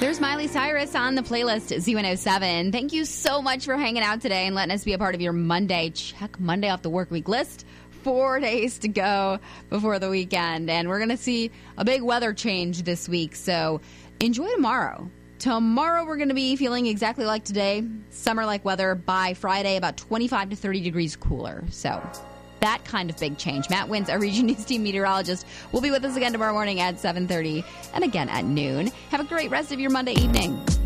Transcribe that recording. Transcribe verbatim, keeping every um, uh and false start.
There's Miley Cyrus on the playlist, Z one oh seven. Thank you so much for hanging out today and letting us be a part of your Monday. Check Monday off the work week list. Four days to go before the weekend. And we're going to see a big weather change this week. So enjoy tomorrow. Tomorrow we're going to be feeling exactly like today. Summer-like weather. By Friday, about twenty-five to thirty degrees cooler. So that kind of big change. Matt Wins, our Region News Team meteorologist, will be with us again tomorrow morning at seven thirty and again at noon. Have a great rest of your Monday evening.